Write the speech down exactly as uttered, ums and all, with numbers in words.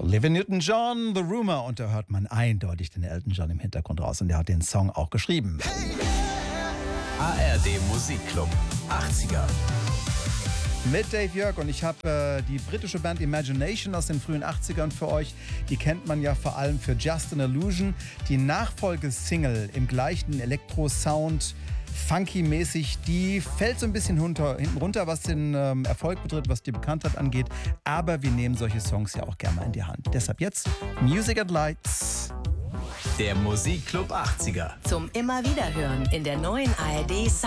Olivia Newton-John, The Rumor, und da hört man eindeutig den Elton John im Hintergrund raus, und der hat den Song auch geschrieben. A R D Musikclub achtziger. Mit Dave Jörg, und ich habe äh, die britische Band Imagination aus den frühen achtzigern für euch. Die kennt man ja vor allem für Just an Illusion. Die Nachfolgesingle im gleichen Elektro-Sound, funky-mäßig, die fällt so ein bisschen runter, hinten runter, was den ähm, Erfolg betrifft, was die Bekanntheit angeht. Aber wir nehmen solche Songs ja auch gerne mal in die Hand. Deshalb jetzt Music and Lights. Der Musikclub achtziger. Zum immer wieder hören in der neuen A R D Sound